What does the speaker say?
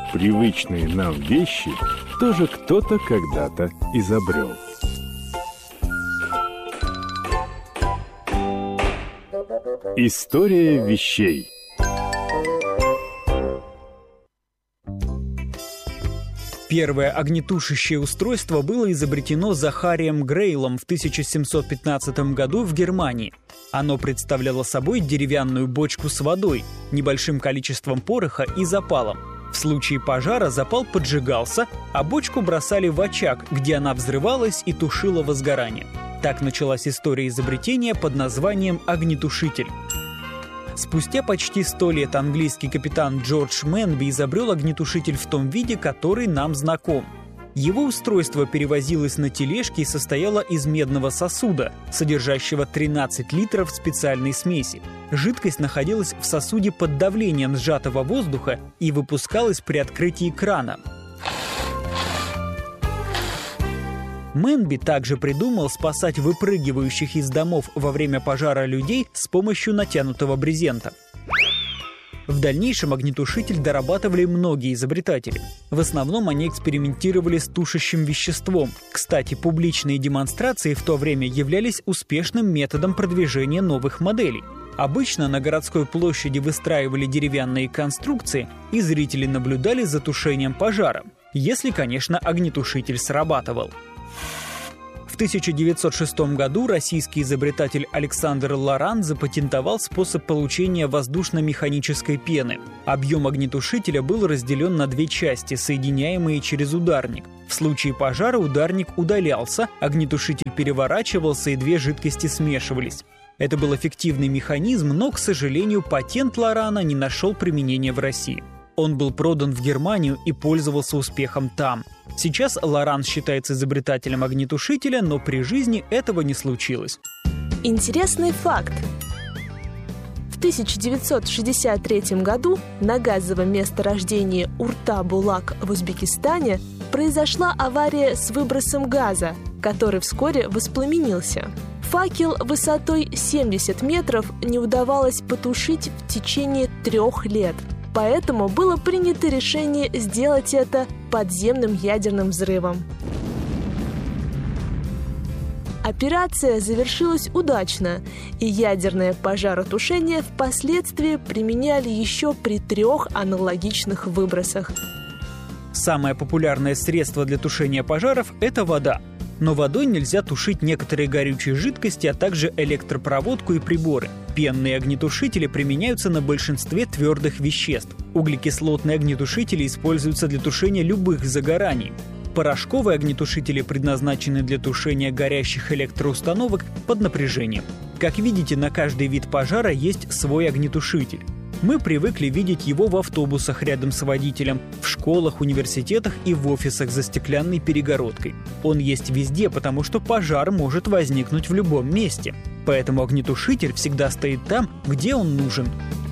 привычные нам вещи тоже кто-то когда-то изобрел. История вещей. Первое огнетушащее устройство было изобретено Захарием Грейлом в 1715 году в Германии. Оно представляло собой деревянную бочку с водой, небольшим количеством пороха и запалом. В случае пожара запал поджигался, а бочку бросали в очаг, где она взрывалась и тушила возгорание. Так началась история изобретения под названием огнетушитель. Спустя почти 100 лет английский капитан Джордж Менби изобрел огнетушитель в том виде, который нам знаком. Его устройство перевозилось на тележке и состояло из медного сосуда, содержащего 13 литров специальной смеси. Жидкость находилась в сосуде под давлением сжатого воздуха и выпускалась при открытии крана. Менби также придумал спасать выпрыгивающих из домов во время пожара людей с помощью натянутого брезента. В дальнейшем огнетушитель дорабатывали многие изобретатели. В основном они экспериментировали с тушащим веществом. Кстати, публичные демонстрации в то время являлись успешным методом продвижения новых моделей. Обычно на городской площади выстраивали деревянные конструкции, и зрители наблюдали за тушением пожара, если, конечно, огнетушитель срабатывал. В 1906 году российский изобретатель Александр Лоран запатентовал способ получения воздушно-механической пены. Объем огнетушителя был разделен на две части, соединяемые через ударник. В случае пожара ударник удалялся, огнетушитель переворачивался и две жидкости смешивались. Это был эффективный механизм, но, к сожалению, патент Лорана не нашел применения в России. Он был продан в Германию и пользовался успехом там. Сейчас Лоран считается изобретателем огнетушителя, но при жизни этого не случилось. Интересный факт. В 1963 году на газовом месторождении Урта-Булак в Узбекистане произошла авария с выбросом газа, который вскоре воспламенился. Факел высотой 70 метров не удавалось потушить в течение 3 лет. Поэтому было принято решение сделать это подземным ядерным взрывом. Операция завершилась удачно, и ядерное пожаротушение впоследствии применяли еще при 3 аналогичных выбросах. Самое популярное средство для тушения пожаров – это вода. Но водой нельзя тушить некоторые горючие жидкости, а также электропроводку и приборы. Пенные огнетушители применяются на большинстве твердых веществ. Углекислотные огнетушители используются для тушения любых загораний. Порошковые огнетушители предназначены для тушения горящих электроустановок под напряжением. Как видите, на каждый вид пожара есть свой огнетушитель. Мы привыкли видеть его в автобусах рядом с водителем, в школах, университетах и в офисах за стеклянной перегородкой. Он есть везде, потому что пожар может возникнуть в любом месте. Поэтому огнетушитель всегда стоит там, где он нужен.